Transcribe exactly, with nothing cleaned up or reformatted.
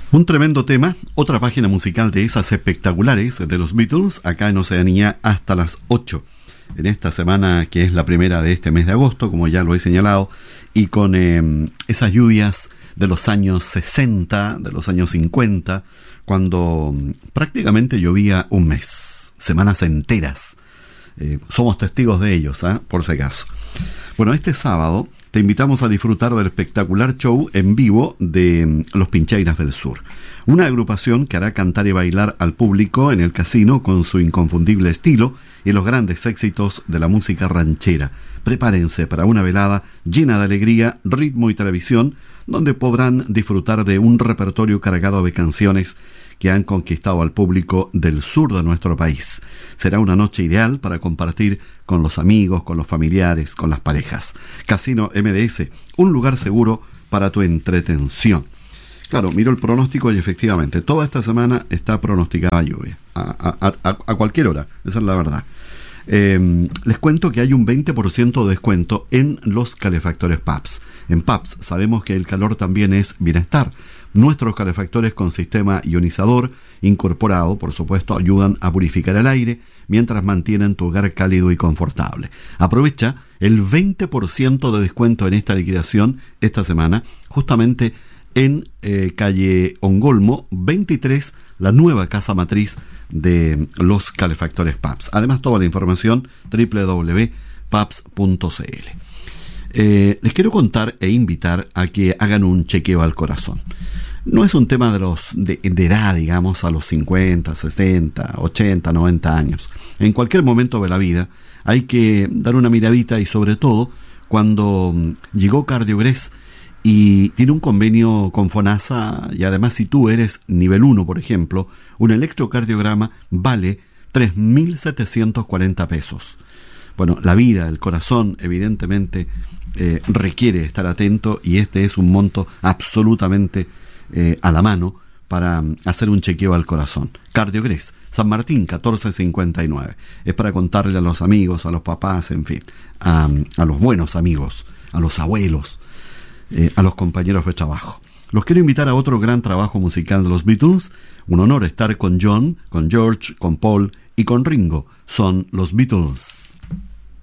Un tremendo tema, otra página musical de esas espectaculares de los Beatles, acá en Oceanía hasta las ocho. En esta semana que es la primera de este mes de agosto, como ya lo he señalado, y con eh, esas lluvias de los años sesenta, de los años cincuenta, cuando prácticamente llovía un mes, semanas enteras. Eh, somos testigos de ellos, ¿eh? Por si acaso. Bueno, este sábado te invitamos a disfrutar del espectacular show en vivo de Los Pincheiras del Sur, una agrupación que hará cantar y bailar al público en el casino con su inconfundible estilo y los grandes éxitos de la música ranchera. Prepárense para una velada llena de alegría, ritmo y televisión, donde podrán disfrutar de un repertorio cargado de canciones que han conquistado al público del sur de nuestro país. Será una noche ideal para compartir con los amigos, con los familiares, con las parejas. Casino M D S, un lugar seguro para tu entretención. Claro, miro el pronóstico y efectivamente toda esta semana está pronosticada lluvia, a, a, a, a cualquier hora, esa es la verdad. Eh, les cuento que hay un veinte por ciento de descuento en los calefactores P A P S. En P A P S sabemos que el calor también es bienestar. Nuestros calefactores con sistema ionizador incorporado, por supuesto, ayudan a purificar el aire mientras mantienen tu hogar cálido y confortable. Aprovecha el veinte por ciento de descuento en esta liquidación esta semana, justamente en eh, calle Ongolmo veintitrés, la nueva casa matriz de los calefactores P A P S. Además, toda la información doble u doble u doble u punto paps punto c l. Eh, les quiero contar e invitar a que hagan un chequeo al corazón. No es un tema de los de, de edad, digamos, a los cincuenta, sesenta, ochenta, noventa años. En cualquier momento de la vida hay que dar una miradita, y sobre todo cuando llegó Cardiogres y tiene un convenio con FONASA, y además si tú eres nivel uno, por ejemplo, un electrocardiograma vale tres mil setecientos cuarenta pesos. Bueno, la vida, el corazón, evidentemente eh, requiere estar atento, y este es un monto absolutamente eh, a la mano para hacer un chequeo al corazón. Cardiogres, San Martín catorce cincuenta y nueve. Es para contarle a los amigos, a los papás, en fin, a, a los buenos amigos, a los abuelos, eh, a los compañeros de trabajo. Los quiero invitar a otro gran trabajo musical de los Beatles. Un honor estar con John, con George, con Paul y con Ringo. Son los Beatles.